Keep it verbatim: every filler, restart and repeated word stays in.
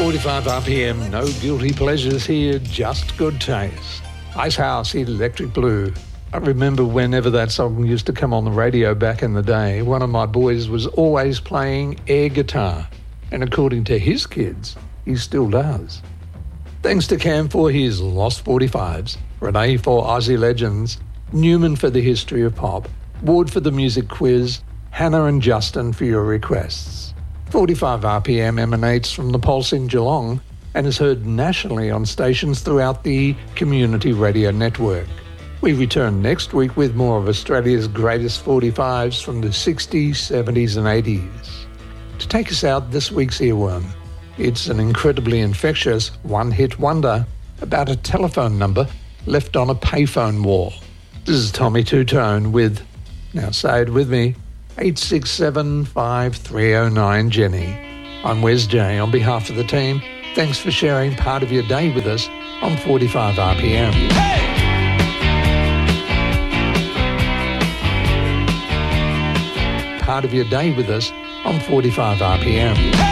forty-five R P M, no guilty pleasures here, just good taste. Icehouse, Electric Blue. I remember whenever that song used to come on the radio back in the day, one of my boys was always playing air guitar. And according to his kids, he still does. Thanks to Cam for his Lost forty-fives, Renee for Aussie Legends, Newman for the History of Pop, Ward for the Music Quiz, Hannah and Justin for your requests. forty-five R P M emanates from the Pulse in Geelong and is heard nationally on stations throughout the Community Radio Network. We return next week with more of Australia's greatest forty-fives from the sixties, seventies and eighties. To take us out, this week's earworm. It's an incredibly infectious one-hit wonder about a telephone number left on a payphone wall. This is Tommy Two-Tone with, now say it with me, eight six seven, five three zero nine Jenny. I'm Wes J. On behalf of the team, thanks for sharing part of your day with us on forty-five R P M. Hey! Part of your day with us on forty-five R P M. Hey!